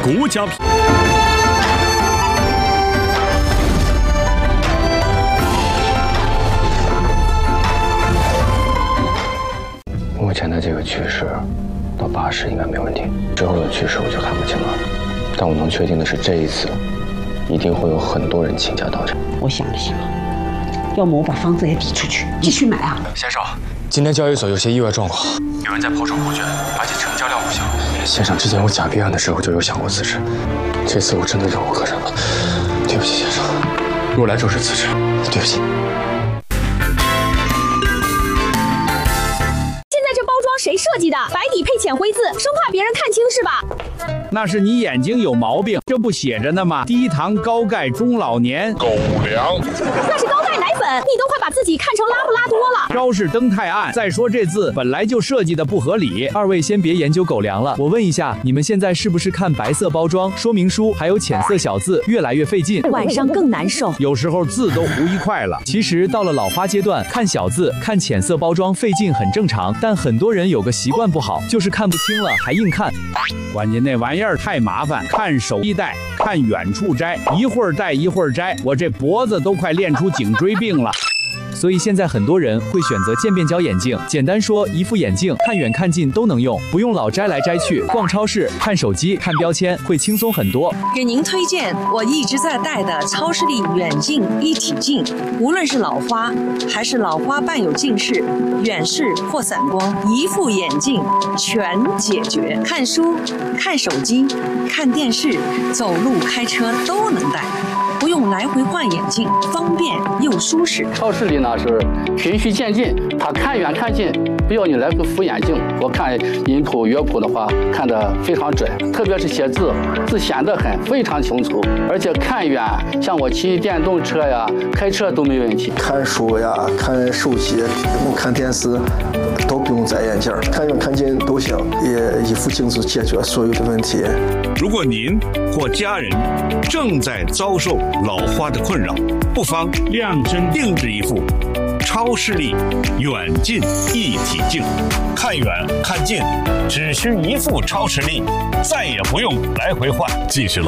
国家品。 目前的这个趋势，到80应该没问题。之后的趋势我就看不清了，但我能确定的是，这一次一定会有很多人倾家荡产。 我想了想，要么我把房子也抵出去，继续买啊。 先生，今天交易所有些意外状况，有人在抛售股权，而且成交量不小。先生，之前我假币案的时候就有想过辞职，这次我真的忍无可忍了。对不起，先生，若来就是辞职，对不起。 谁设计的？白底配浅灰字，生怕别人看清是吧？ 那是你眼睛有毛病，这不写着呢吗？低糖高钙中老年狗粮， 那是高钙奶粉，你都快把自己看成拉布拉多了。 招式登太暗。再说这字本来就设计的不合理。二位先别研究狗粮了，我问一下，你们现在是不是看白色包装说明书还有浅色小字越来越费劲， 晚上更难受， 有时候字都糊一块了。其实到了老花阶段，看小字看浅色包装费劲很正常，但很多人有个习惯不好，就是看不清了还硬看。关键那玩意儿太麻烦，看手一戴，看远处摘，一会儿戴一会儿摘，我这脖子都快练出颈椎病了。所以现在很多人会选择渐变焦眼镜，简单说，一副眼镜看远看近都能用，不用老摘来摘去。逛超市、看手机、看标签会轻松很多。 给您推荐我一直在戴的超视力远近一体镜，无论是老花还是老花伴有近视、远视或散光，一副眼镜全解决。看书、看手机、看电视、走路、开车都能戴。不用来回换眼镜，方便又舒适。 超视力呢是循序渐进，它看远看近，不要你来回扶眼镜。我看音谱乐谱的话，看得非常准，特别是写字，字显得非常清楚，而且看远，像我骑电动车呀、开车都没问题。 看书呀、看手机、看电视，都不用摘眼镜，看远看近都行，也一副镜子解决所有的问题。 如果您或家人正在遭受老花的困扰，不妨量身定制一副超视力远近一体镜，看远看近只需一副超视力，再也不用来回换。继续了。